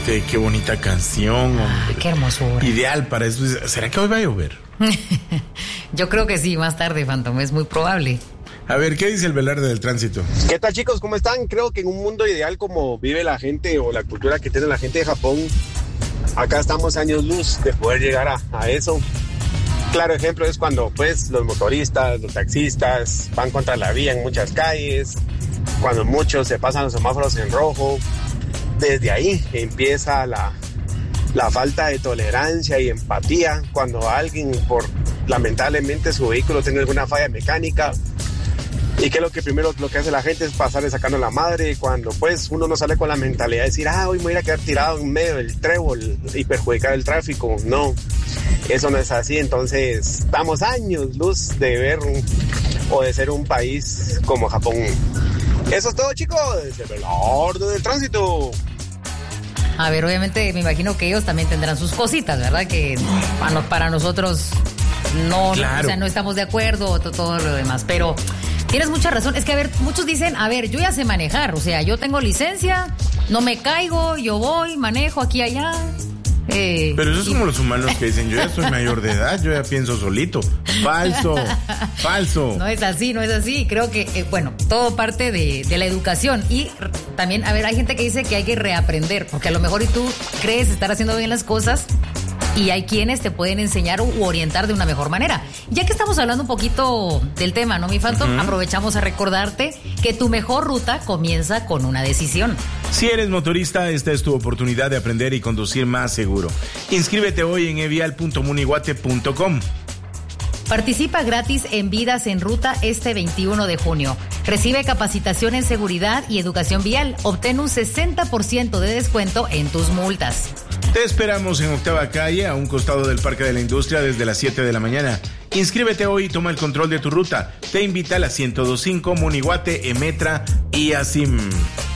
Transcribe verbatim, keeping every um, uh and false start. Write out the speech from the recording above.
Este, qué bonita canción. Ah, qué hermosura. Ideal para eso. ¿Será que hoy va a llover? Yo creo que sí, más tarde, Phantom, es muy probable. A ver, ¿qué dice el Velarde del tránsito? ¿Qué tal, chicos? ¿Cómo están? Creo que en un mundo ideal como vive la gente o la cultura que tiene la gente de Japón, acá estamos años luz de poder llegar a, a eso. Claro ejemplo es cuando pues los motoristas, los taxistas van contra la vía en muchas calles, cuando muchos se pasan los semáforos en rojo. Desde ahí empieza la, la falta de tolerancia y empatía cuando alguien por lamentablemente su vehículo tiene alguna falla mecánica. Y que lo que primero lo que hace la gente es pasarle sacando la madre cuando pues uno no sale con la mentalidad de decir, ah, hoy me voy a ir a quedar tirado en medio del trébol y perjudicar el tráfico. No, eso no es así. Entonces estamos años luz de ver un, o de ser un país como Japón. Eso es todo, chicos, desde el orden del tránsito. A ver, obviamente me imagino que ellos también tendrán sus cositas, ¿verdad? Que para, para nosotros no, claro. O sea, no estamos de acuerdo, todo, todo lo demás, pero tienes mucha razón. Es que, a ver, muchos dicen, a ver, yo ya sé manejar, o sea, yo tengo licencia, no me caigo, yo voy, manejo aquí, allá. Eh, Pero eso es y... como los humanos que dicen, yo ya soy mayor de edad, yo ya pienso solito. Falso, falso. No es así, no es así. Creo que, eh, bueno, todo parte de, de la educación. Y también, a ver, hay gente que dice que hay que reaprender, porque a lo mejor y tú crees estar haciendo bien las cosas y hay quienes te pueden enseñar u orientar de una mejor manera. Ya que estamos hablando un poquito del tema, ¿no, mi Phantom? Uh-huh. Aprovechamos a recordarte que tu mejor ruta comienza con una decisión. Si eres motorista, esta es tu oportunidad de aprender y conducir más seguro. Inscríbete hoy en evial punto munihuate punto com. Participa gratis en Vidas en Ruta este veintiuno de junio. Recibe capacitación en seguridad y educación vial. Obtén un sesenta por ciento de descuento en tus multas. Te esperamos en Octava Calle, a un costado del Parque de la Industria, desde las siete de la mañana. Inscríbete hoy y toma el control de tu ruta. Te invita a la ciento dos punto cinco Munihuate, Emetra y Asim.